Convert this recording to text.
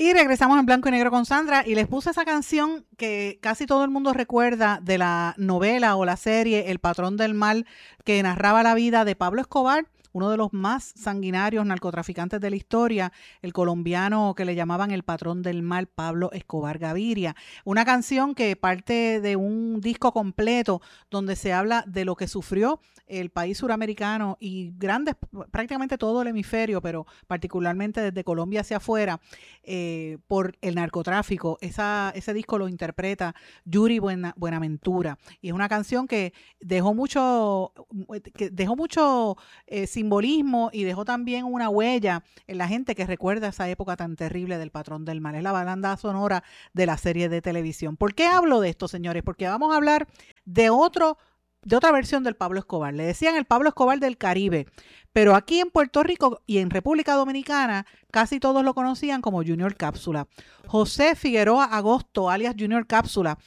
Y regresamos en blanco y negro con Sandra y les puse esa canción que casi todo el mundo recuerda de la novela o la serie El Patrón del Mal, que narraba la vida de Pablo Escobar, uno de los más sanguinarios narcotraficantes de la historia, el colombiano que le llamaban el Patrón del Mal, Pablo Escobar Gaviria. Una canción que parte de un disco completo donde se habla de lo que sufrió el país suramericano y prácticamente todo el hemisferio, pero particularmente desde Colombia hacia afuera, por el narcotráfico. Ese disco lo interpreta Yuri Buenaventura y es una canción que dejó mucho simbolismo y dejó también una huella en la gente que recuerda esa época tan terrible del Patrón del Mal. Es la banda sonora de la serie de televisión. ¿Por qué hablo de esto, señores? Porque vamos a hablar de otra versión del Pablo Escobar. Le decían el Pablo Escobar del Caribe, pero aquí en Puerto Rico y en República Dominicana casi todos lo conocían como Junior Cápsula. José Figueroa Agosto, alias Junior Cápsula,